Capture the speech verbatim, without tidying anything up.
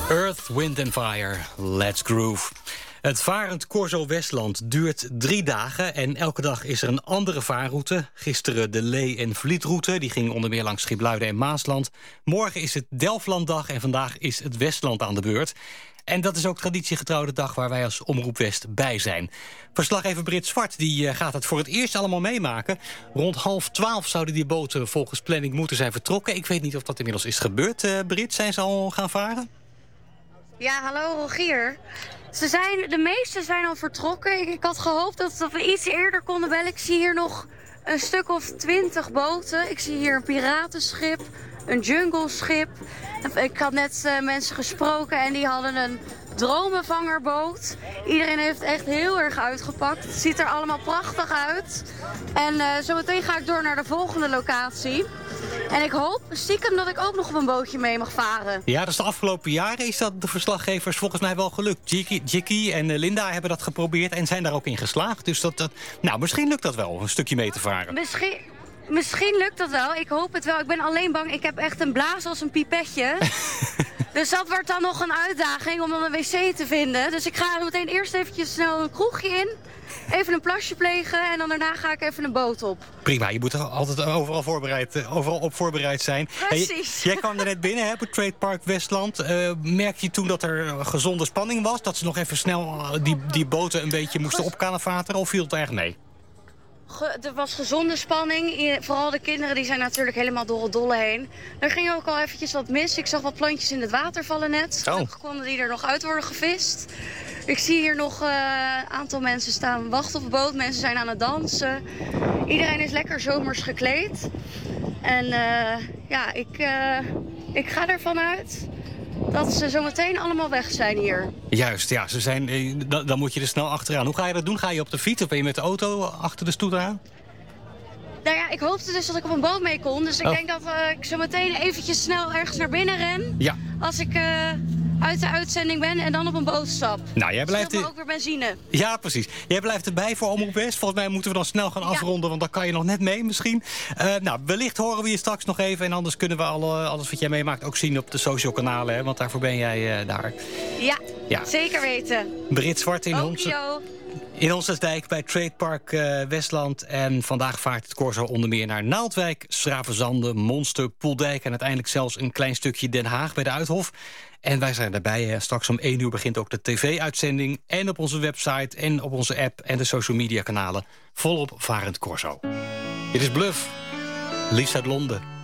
Earth, Wind and Fire, Let's Groove. Het varend Corso Westland duurt drie dagen en elke dag is er een andere vaarroute. Gisteren de Lee- en Vlietroute, die ging onder meer langs Schipluiden en Maasland. Morgen is het Delftlanddag en vandaag is het Westland aan de beurt. En dat is ook traditiegetrouw de dag waar wij als Omroep West bij zijn. Verslaggever Brit Zwart die gaat het voor het eerst allemaal meemaken. Rond half twaalf zouden die boten volgens planning moeten zijn vertrokken. Ik weet niet of dat inmiddels is gebeurd. Uh, Brit, zijn ze al gaan varen? Ja, hallo Rogier. Ze zijn, de meeste zijn al vertrokken. Ik, ik had gehoopt dat, dat we iets eerder konden bellen. Ik zie hier nog een stuk of twintig boten. Ik zie hier een piratenschip, een jungleschip. Ik had net uh, mensen gesproken en die hadden een dromenvangerboot. Iedereen heeft echt heel erg uitgepakt. Het ziet er allemaal prachtig uit. En uh, zometeen ga ik door naar de volgende locatie. En ik hoop stiekem dat ik ook nog op een bootje mee mag varen. Ja, dus de afgelopen jaren is dat de verslaggevers volgens mij wel gelukt. Jikki, Jikki en Linda hebben dat geprobeerd en zijn daar ook in geslaagd. Dus dat, dat, nou, misschien lukt dat wel, een stukje mee te varen. Misschien, misschien lukt dat wel. Ik hoop het wel. Ik ben alleen bang. Ik heb echt een blaas als een pipetje. Dus dat wordt dan nog een uitdaging om dan een wc te vinden. Dus ik ga meteen eerst eventjes snel een kroegje in. Even een plasje plegen en dan daarna ga ik even een boot op. Prima, je moet er altijd overal, voorbereid, overal op voorbereid zijn. Precies. Hey, jij kwam er net binnen hè, op het Trade Park Westland. Uh, merk je toen dat er gezonde spanning was? Dat ze nog even snel die, die boten een beetje moesten opkalevateren? Of viel het erg mee? Ge, er was gezonde spanning. Vooral de kinderen die zijn natuurlijk helemaal door het dolle heen. Er ging ook al eventjes wat mis. Ik zag wat plantjes in het water vallen net. Oh. Gelukkig konden die er nog uit worden gevist. Ik zie hier nog een uh, aantal mensen staan wachten op de boot. Mensen zijn aan het dansen. Iedereen is lekker zomers gekleed. En uh, ja, ik, uh, ik ga ervan uit dat ze zometeen allemaal weg zijn hier. Juist, ja. Ze zijn, dan, dan moet je er snel achteraan. Hoe ga je dat doen? Ga je op de fiets of ben je met de auto achter de stoet aan? Nou ja, ik hoopte dus dat ik op een boot mee kon. Dus ik oh. denk dat uh, ik zo meteen eventjes snel ergens naar binnen ren. Ja. Als ik uh, uit de uitzending ben en dan op een boot stap. Nou, jij blijft er... ook weer benzine. Ja, precies. Jij blijft erbij voor Omroep West. Volgens mij moeten we dan snel gaan afronden, ja. Want dan kan je nog net mee misschien. Uh, nou, wellicht horen we je straks nog even. En anders kunnen we alle, alles wat jij meemaakt ook zien op de social kanalen. Hè? Want daarvoor ben jij uh, daar. Ja, ja, zeker weten. Brit Zwart in onze... In Onsdijk bij Trade Park uh, Westland. En vandaag vaart het Corso onder meer naar Naaldwijk, Schravenzande, Monster, Poeldijk en uiteindelijk zelfs een klein stukje Den Haag bij de Uithof. En wij zijn erbij. Uh, straks om één uur begint ook de tv-uitzending. En op onze website en op onze app en de social media kanalen. Volop varend Corso. Dit is Bluff. Liefst uit Londen.